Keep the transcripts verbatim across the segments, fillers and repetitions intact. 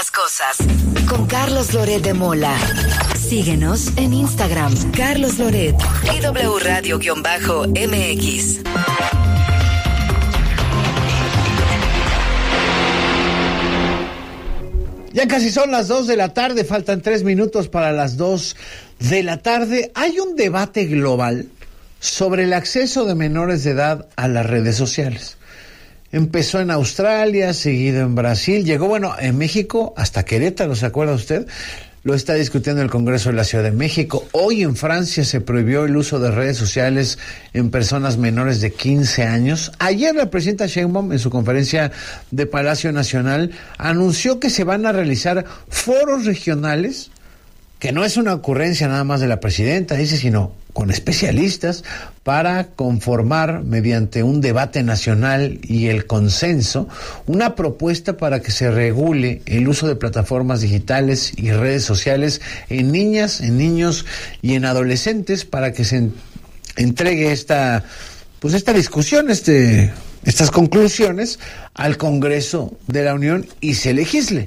las cosas. Con Carlos Loret de Mola. Síguenos en Instagram, Carlos Loret y W Radio-M X. Ya casi son las dos de la tarde, faltan tres minutos para las dos de la tarde. Hay un debate global sobre el acceso de menores de edad a las redes sociales. Empezó en Australia, seguido en Brasil, llegó, bueno, en México hasta Querétaro, ¿se acuerda usted? Lo está discutiendo el Congreso de la Ciudad de México. Hoy en Francia se prohibió el uso de redes sociales en personas menores de quince años. Ayer la presidenta Sheinbaum, en su conferencia de Palacio Nacional, anunció que se van a realizar foros regionales, que no es una ocurrencia nada más de la presidenta, dice, sino con especialistas, para conformar, mediante un debate nacional y el consenso, una propuesta para que se regule el uso de plataformas digitales y redes sociales en niñas, en niños y en adolescentes, para que se en, entregue esta, pues esta discusión, este, estas conclusiones al Congreso de la Unión y se legisle.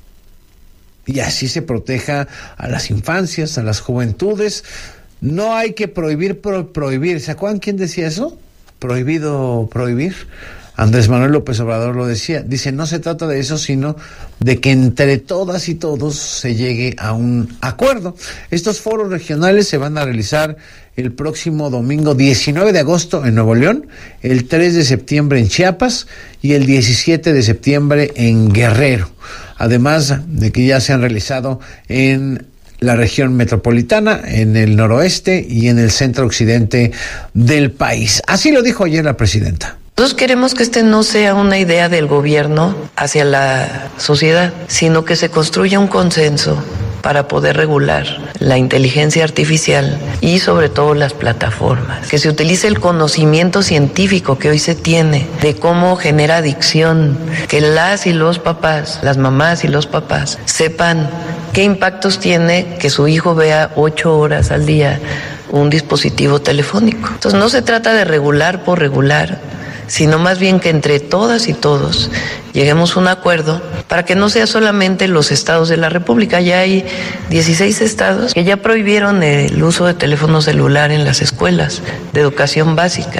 Y así se proteja a las infancias, a las juventudes. No hay que prohibir por prohibir. ¿Se acuerdan quién decía eso? Prohibido prohibir. Andrés Manuel López Obrador lo decía. Dice, no se trata de eso, sino de que entre todas y todos se llegue a un acuerdo. Estos foros regionales se van a realizar el próximo domingo diecinueve de agosto en Nuevo León, el tres de septiembre en Chiapas y el diecisiete de septiembre en Guerrero. Además de que ya se han realizado en la región metropolitana, en el noroeste y en el centro occidente del país. Así lo dijo ayer la presidenta. Nosotros queremos que este no sea una idea del gobierno hacia la sociedad, sino que se construya un consenso para poder regular la inteligencia artificial y sobre todo las plataformas. Que se utilice el conocimiento científico que hoy se tiene de cómo genera adicción, que las y los papás, las mamás y los papás sepan qué impactos tiene que su hijo vea ocho horas al día un dispositivo telefónico. Entonces no se trata de regular por regular, sino más bien que entre todas y todos lleguemos a un acuerdo para que no sea solamente los estados de la República. Ya hay dieciséis estados que ya prohibieron el uso de teléfono celular en las escuelas de educación básica.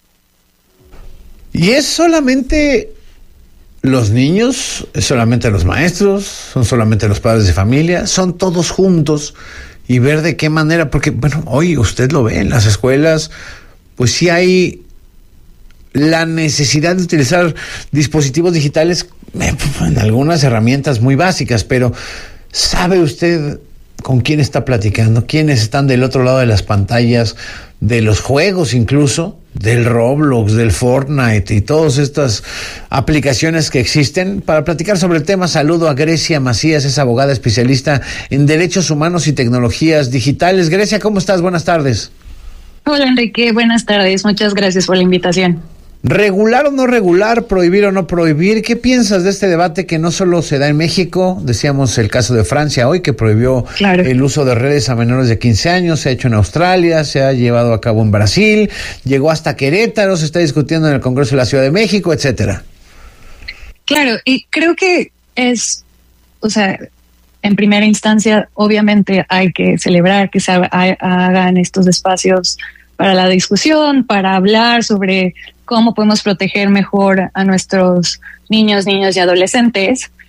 Y es solamente los niños, es solamente los maestros, son solamente los padres de familia, son todos juntos, y ver de qué manera, porque, bueno, hoy usted lo ve en las escuelas, pues sí hay la necesidad de utilizar dispositivos digitales en algunas herramientas muy básicas, pero ¿sabe usted con quién está platicando? ¿Quiénes están del otro lado de las pantallas, de los juegos incluso, del Roblox, del Fortnite y todas estas aplicaciones que existen? Para platicar sobre el tema, saludo a Grecia Macías, es abogada especialista en derechos humanos y tecnologías digitales. Grecia, ¿cómo estás? Buenas tardes. Hola Enrique, buenas tardes, muchas gracias por la invitación. ¿Regular o no regular, prohibir o no prohibir? ¿Qué piensas de este debate que no solo se da en México? Decíamos el caso de Francia hoy, que prohibió claro. el uso de redes a menores de quince años, se ha hecho en Australia, se ha llevado a cabo en Brasil, llegó hasta Querétaro, se está discutiendo en el Congreso de la Ciudad de México, etcétera. Claro, y creo que es, o sea, en primera instancia, obviamente hay que celebrar que se hagan estos espacios para la discusión, para hablar sobre cómo podemos proteger mejor a nuestros niños, niñas y adolescentes.